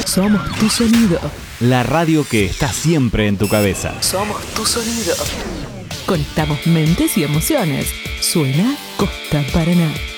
Somos tu sonido. La radio que está siempre en tu cabeza. Somos tu sonido. Conectamos mentes y emociones. Suena Costa Paraná.